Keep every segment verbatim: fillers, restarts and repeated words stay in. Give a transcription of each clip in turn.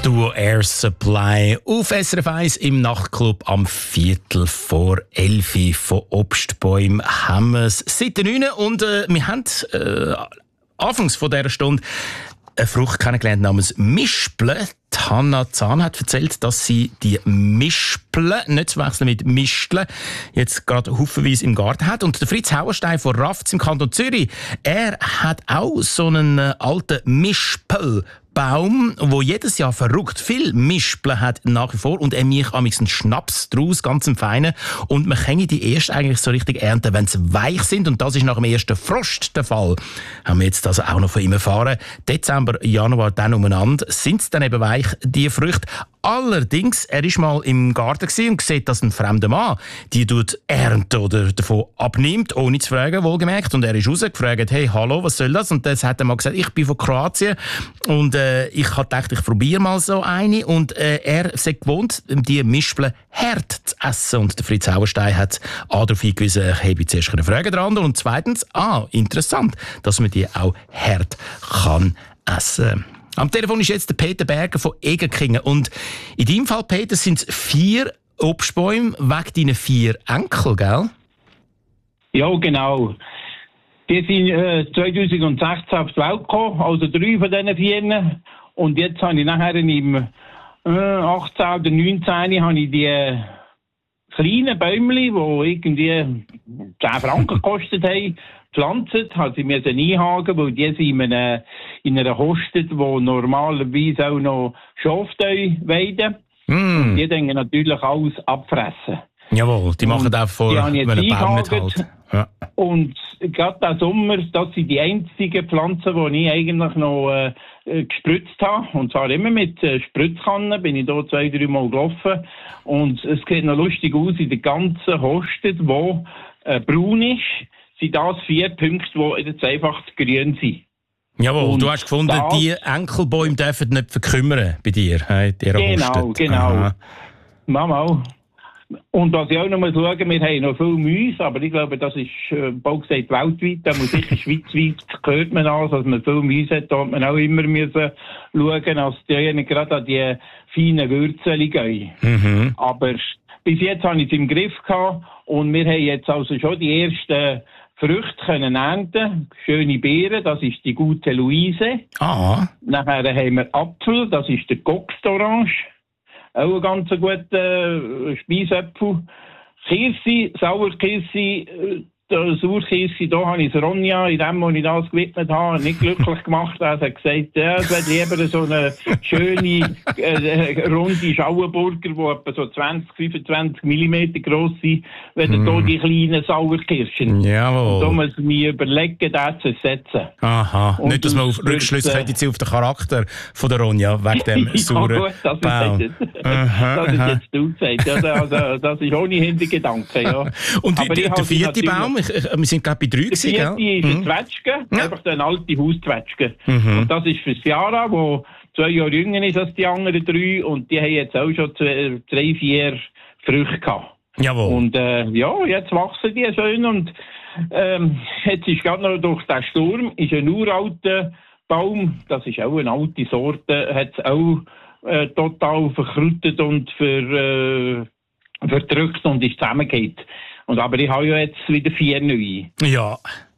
Duo Air Supply auf S R F eins im Nachtclub am Viertel vor elf von Obstbäumen haben wir es seit neun und äh, wir haben äh, anfangs von dieser Stunde eine Frucht kennengelernt namens Mispel. Hanna Zahn hat erzählt, dass sie die Mispel, nicht zu wechseln mit Misteln, jetzt gerade haufenweise im Garten hat. Und der Fritz Hauerstein von Rafts im Kanton Zürich, er hat auch so einen äh, alten Mispel. Baum, wo jedes Jahr verrückt viel Mispeln hat nach wie vor und er mich amigs einen Schnaps draus, ganz im Feinen. Und man kann die erst eigentlich so richtig ernten, wenn sie weich sind und das ist nach dem ersten Frost der Fall. Haben wir jetzt also auch noch von ihm erfahren. Dezember, Januar dann umeinander sind sie dann eben weich, die Früchte. Allerdings, er war mal im Garten und sieht, dass ein fremder Mann die tut ernten oder davon abnimmt, ohne zu fragen, wohlgemerkt. Und er ist rausgefragt, hey, hallo, was soll das? Und das hat er mal gesagt, ich bin von Kroatien und äh, ich habe gedacht, ich probiere mal so eine. Und äh, er ist gewohnt, die Mispeln hart zu essen. Und der Fritz Hauerstein hat A darauf hingewiesen, ich habe zuerst eine Frage dran. Und zweitens, ah, interessant, dass man die auch hart kann essen. Am Telefon ist jetzt der Peter Berger von Egerkingen. Und in deinem Fall, Peter, sind es vier Obstbäume wegen deinen vier Enkel, gell? Ja, genau. Die sind äh, zwanzig sechzehn auf die Welt gekommen, also drei von diesen vier. Und jetzt habe ich nachher im äh, achtzehn oder neunzehn habe ich die äh, kleinen Bäumchen, die irgendwie zehn Franken gekostet haben, gepflanzt, habe sie mir einhaken, weil die sind in einer, in einer Hostet, die normalerweise auch noch Schafsteu weiden. Mm. Die denken natürlich alles abfressen. Jawohl, die machen auch vor, wenn ein Baum nicht hält. Ja. Und gerade diesen Sommer, das sind die einzigen Pflanzen, die ich eigentlich noch äh, gespritzt habe. Und zwar immer mit äh, Spritzkannen, bin ich da zwei, drei Mal gelaufen. Und es sieht noch lustig aus, in der ganzen Hostet, die äh, braun ist, sind das vier Punkte, die jetzt einfach grün sind. Jawohl, und du hast gefunden, das, die Enkelbäume dürfen nicht verkümmern bei dir. Hey, genau, Hostet. Genau. Mama. Und was ich auch noch mal schauen, wir haben noch viel Mäuse, aber ich glaube, das ist, äh, bald gesagt, weltweit, da muss sicher schweizweit, hört man an, dass man viel Mäuse hat, da hat man auch immer müssen schauen, dass die nicht gerade an die feinen Würzel gehen. Mhm. Aber bis jetzt habe ich es im Griff gehabt und wir haben jetzt also schon die ersten Früchte können ernten, schöne Beeren, das ist die gute Luise. Ah. Nachher haben wir Apfel, das ist der Goxtorange. Auch ein ganz guter äh, Speisapfel. Kirsi, Sauerkirsi, äh, Sauerkirsi, da habe ich Ronja, in dem, wo ich das gewidmet habe, nicht glücklich gemacht. Er hat gesagt, ja, es wäre lieber so eine schöne, äh, runde Schauenburger, die etwa so zwanzig, fünfundzwanzig Millimeter gross sind, wenn mm. da die kleinen Sauerkirschen. Jawohl. Und da muss man mir überlegen, das zu ersetzen. Aha, und nicht, dass man auf Rückschlüsse äh, auf den Charakter von der Ronja, wegen dem ja, sauren gut, das Baum. Ist jetzt, aha, das aha. ist jetzt du gesagt. Ja, also, das ist ohne Hintergedanken. Ja. Und die, die, der vierte Baum? Ich, ich, wir sind gerade bei drei gewesen, gell? Die ist ein Zwetschge, ja. Einfach eine alte Hauszwetschge. Mhm. Und das ist für Ciara, die zwei Jahre jünger ist als die anderen drei. Und die haben jetzt auch schon zwei, drei, vier Früchte gehabt. Jawohl. Und äh, ja, jetzt wachsen die schön. Und ähm, jetzt ist gerade noch durch den Sturm ist ein uralter Baum, das ist auch eine alte Sorte, hat es auch äh, total verkrüttet und ver, äh, verdrückt und ist zusammengeht. Und aber ich habe ja jetzt wieder vier neue. Ja,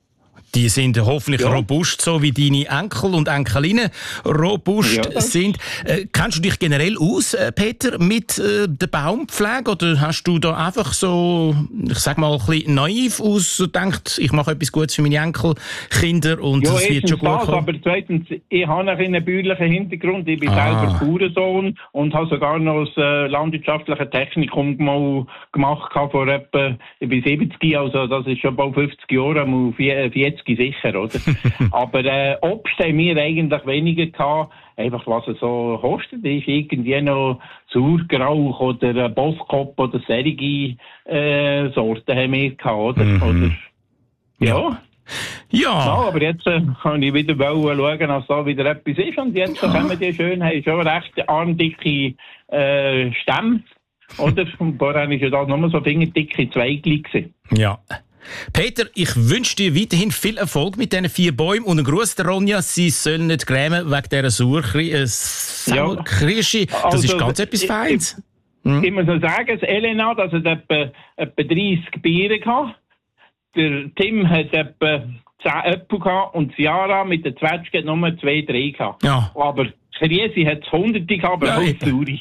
die sind hoffentlich ja. robust, so wie deine Enkel und Enkelinnen robust ja. sind. Äh, kennst du dich generell aus, äh, Peter, mit äh, der Baumpflege? Oder hast du da einfach so, ich sag mal, ein bisschen naiv aus und denkst, ich mache etwas Gutes für meine Enkelkinder und ja, das wird schon gut das, kommen? Aber zweitens, ich habe einen bäuerlichen Hintergrund. Ich bin ah. selber Bauernsohn und habe sogar noch das äh, landwirtschaftliche Technikum mal gemacht vor etwa, ich bin siebzig, also das ist schon bald fünfzig Jahre, auf vierzig sicher, oder? Aber äh, Obst haben wir eigentlich weniger gehabt. Einfach, was es so kostet, ist irgendwie noch Sauergrauch oder Boskop oder solche äh, Sorten haben wir gehabt, oder? Mhm. oder ja. Ja. Ja. ja. Aber jetzt äh, kann ich wieder schauen, dass da wieder etwas ist. Und jetzt ja. können wir die schön, haben schon recht armdicke äh, Stämme, oder? Und vorher war ja das nur so fingerdicke Zweige gewesen. Ja. Peter, ich wünsche dir weiterhin viel Erfolg mit diesen vier Bäumen und einen Gruß der Ronja. Sie sollen nicht grämen wegen dieser Sauerkirsche. Äh, das also, ist ganz etwas Feines. Hm? Ich muss noch sagen, das Elena, das hat etwa, etwa dreißig Biere gehabt. Der Tim hat etwa zehn Äpfel gehabt und Ciara mit der Zwetschge hat nur zwei, drei gehabt. Ja. Aber Kriesi hat es hunderte gehabt, aber ja, voll Sauri.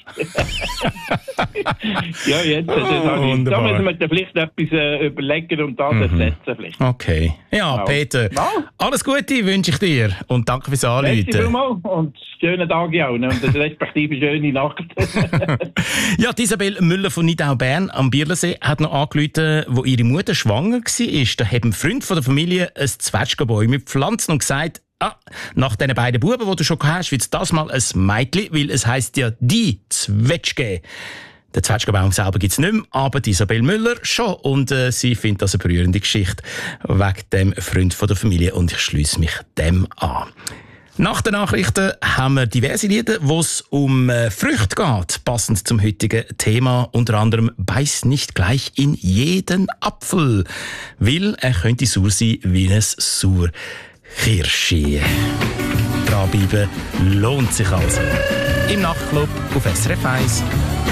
Ja, jetzt. Oh, da müssen wunderbar. wir vielleicht etwas äh, überlegen und das Mhm. ersetzen. Vielleicht. Okay. Ja, Genau. Peter, Ja. alles Gute wünsche ich dir und danke fürs Merci Anrufen. vielmals und schönen Tag auch. Ne? Und respektive schöne Nacht. Ja, die Isabel Müller von Nidau Bern am Bierlensee hat noch angerufen, wo ihre Mutter schwanger war. Da haben ein Freund von der Familie ein Zwetschgenbäume gepflanzt und gesagt, ah, nach diesen beiden Buben, die du schon hast, wird das mal ein Mädchen, weil es heisst ja die Zwetschge. Den Zwetschgenbaum selber gibt es nicht mehr, aber die Isabel Müller schon. Und äh, sie findet das eine berührende Geschichte wegen dem Freund von der Familie und ich schliesse mich dem an. Nach den Nachrichten haben wir diverse Lieder, wo es um äh, Früchte geht, passend zum heutigen Thema. Unter anderem «Beiß nicht gleich in jeden Apfel», weil er könnte sauer sein wie ein Sauerkirschi. Dranbleiben lohnt sich also. Im Nachtclub auf S R F eins.